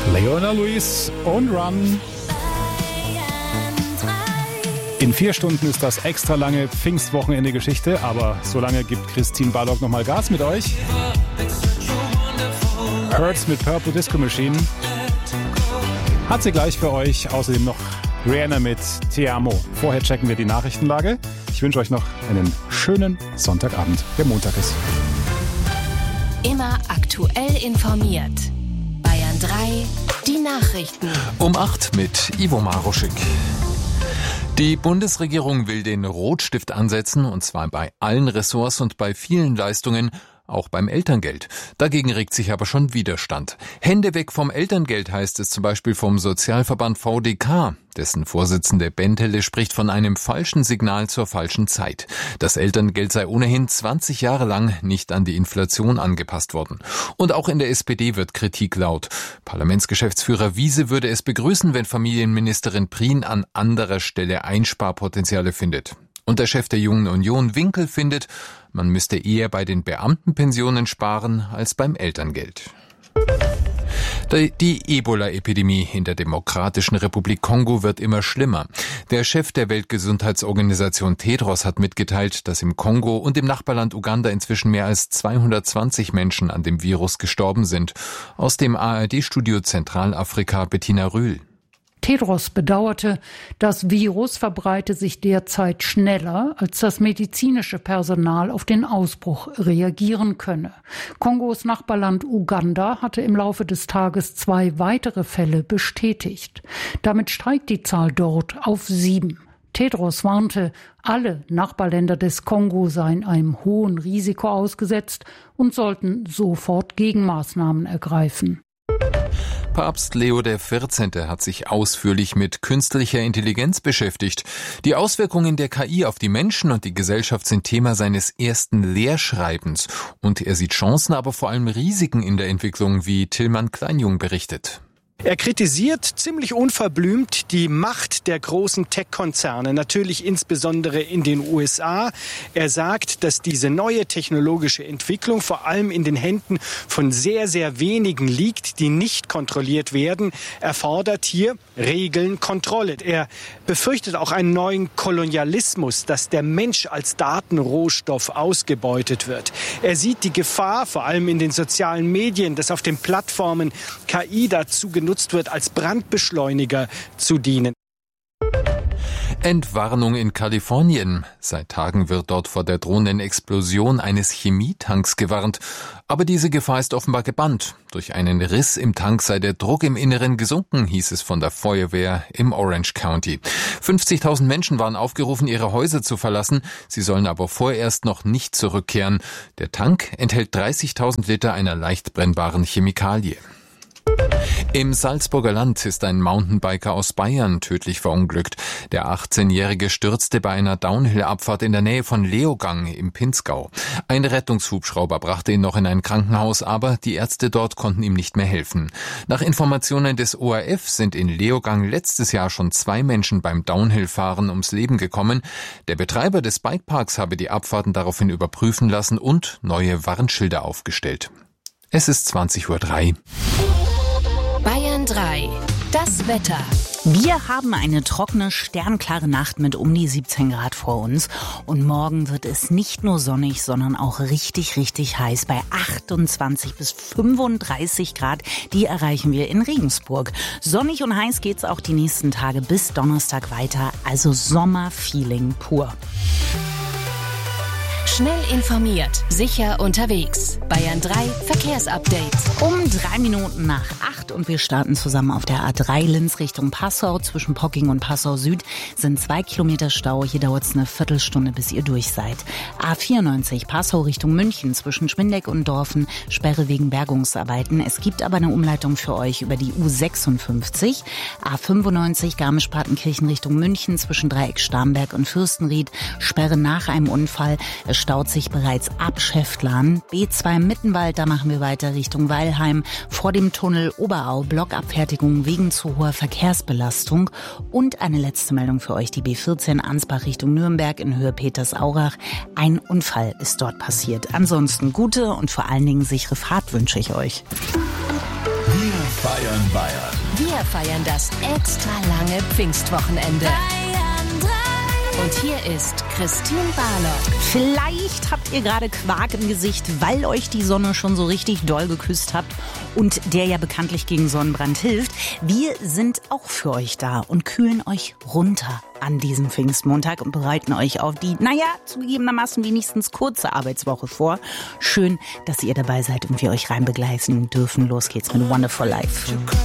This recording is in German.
Leona Lewis und Run. In 4 Stunden ist das extra lange Pfingstwochenende Geschichte, aber so lange gibt Christine Barlock nochmal Gas mit euch. Hurts mit Purple Disco Machine hat sie gleich für euch. Außerdem noch Rihanna mit Te Amo. Vorher checken wir die Nachrichtenlage. Ich wünsche euch noch einen schönen Sonntagabend, der Montag ist. Immer aktuell informiert. Bayern 3, die Nachrichten. Um 8 mit Ivo Maruschik. Die Bundesregierung will den Rotstift ansetzen, und zwar bei allen Ressorts und bei vielen Leistungen, auch beim Elterngeld. Dagegen regt sich aber schon Widerstand. Hände weg vom Elterngeld, heißt es zum Beispiel vom Sozialverband VDK. Dessen Vorsitzende Bentele spricht von einem falschen Signal zur falschen Zeit. Das Elterngeld sei ohnehin 20 Jahre lang nicht an die Inflation angepasst worden. Und auch in der SPD wird Kritik laut. Parlamentsgeschäftsführer Wiese würde es begrüßen, wenn Familienministerin Prien an anderer Stelle Einsparpotenziale findet. Und der Chef der Jungen Union, Winkel, findet, man müsste eher bei den Beamtenpensionen sparen als beim Elterngeld. Die Ebola-Epidemie in der Demokratischen Republik Kongo wird immer schlimmer. Der Chef der Weltgesundheitsorganisation Tedros hat mitgeteilt, dass im Kongo und im Nachbarland Uganda inzwischen mehr als 220 Menschen an dem Virus gestorben sind. Aus dem ARD-Studio Zentralafrika Bettina Rühl. Tedros bedauerte, das Virus verbreite sich derzeit schneller, als das medizinische Personal auf den Ausbruch reagieren könne. Kongos Nachbarland Uganda hatte im Laufe des Tages 2 weitere Fälle bestätigt. Damit steigt die Zahl dort auf 7. Tedros warnte, alle Nachbarländer des Kongo seien einem hohen Risiko ausgesetzt und sollten sofort Gegenmaßnahmen ergreifen. Papst Leo XIV. Hat sich ausführlich mit künstlicher Intelligenz beschäftigt. Die Auswirkungen der KI auf die Menschen und die Gesellschaft sind Thema seines ersten Lehrschreibens. Und er sieht Chancen, aber vor allem Risiken in der Entwicklung, wie Tillmann Kleinjung berichtet. Er kritisiert ziemlich unverblümt die Macht der großen Tech-Konzerne, natürlich insbesondere in den USA. Er sagt, dass diese neue technologische Entwicklung vor allem in den Händen von sehr, sehr wenigen liegt, die nicht kontrolliert werden. Er fordert hier Regeln, Kontrolle. Er befürchtet auch einen neuen Kolonialismus, dass der Mensch als Datenrohstoff ausgebeutet wird. Er sieht die Gefahr, vor allem in den sozialen Medien, dass auf den Plattformen KI dazu genutzt wird, als Brandbeschleuniger zu dienen. Entwarnung in Kalifornien. Seit Tagen wird dort vor der drohenden Explosion eines Chemietanks gewarnt. Aber diese Gefahr ist offenbar gebannt. Durch einen Riss im Tank sei der Druck im Inneren gesunken, hieß es von der Feuerwehr im Orange County. 50.000 Menschen waren aufgerufen, ihre Häuser zu verlassen. Sie sollen aber vorerst noch nicht zurückkehren. Der Tank enthält 30.000 Liter einer leicht brennbaren Chemikalie. Im Salzburger Land ist ein Mountainbiker aus Bayern tödlich verunglückt. Der 18-Jährige stürzte bei einer Downhill-Abfahrt in der Nähe von Leogang im Pinzgau. Ein Rettungshubschrauber brachte ihn noch in ein Krankenhaus, aber die Ärzte dort konnten ihm nicht mehr helfen. Nach Informationen des ORF sind in Leogang letztes Jahr schon 2 Menschen beim Downhill-Fahren ums Leben gekommen. Der Betreiber des Bikeparks habe die Abfahrten daraufhin überprüfen lassen und neue Warnschilder aufgestellt. Es ist 20:03 Uhr. Bayern 3, das Wetter. Wir haben eine trockene, sternklare Nacht mit um die 17 Grad vor uns. Und morgen wird es nicht nur sonnig, sondern auch richtig, richtig heiß bei 28 bis 35 Grad. Die erreichen wir in Regensburg. Sonnig und heiß geht's auch die nächsten Tage bis Donnerstag weiter. Also Sommerfeeling pur. Schnell informiert, sicher unterwegs. Bayern 3 Verkehrsupdate. Um 3 Minuten nach 8 und wir starten zusammen auf der A3 Linz Richtung Passau. Zwischen Pocking und Passau Süd sind 2 Kilometer Stau. Hier dauert es eine Viertelstunde, bis ihr durch seid. A94 Passau Richtung München zwischen Schwindeck und Dorfen. Sperre wegen Bergungsarbeiten. Es gibt aber eine Umleitung für euch über die U56. A95 Garmisch-Partenkirchen Richtung München zwischen Dreieck Starnberg und Fürstenried. Sperre nach einem Unfall. Es staut sich bereits ab Schäftlarn. B2 Mittenwald, da machen wir weiter Richtung Weilheim. Vor dem Tunnel Oberau, Blockabfertigung wegen zu hoher Verkehrsbelastung. Und eine letzte Meldung für euch, die B14 Ansbach Richtung Nürnberg in Höhe Petersaurach. Ein Unfall ist dort passiert. Ansonsten gute und vor allen Dingen sichere Fahrt wünsche ich euch. feiern Bayern. Wir feiern das extra lange Pfingstwochenende. Und hier ist Christine Barlock. Vielleicht habt ihr gerade Quark im Gesicht, weil euch die Sonne schon so richtig doll geküsst habt und der ja bekanntlich gegen Sonnenbrand hilft. Wir sind auch für euch da und kühlen euch runter an diesem Pfingstmontag und bereiten euch auf die, zugegebenermaßen wenigstens kurze Arbeitswoche vor. Schön, dass ihr dabei seid und wir euch reinbegleiten dürfen. Los geht's mit Wonderful Life.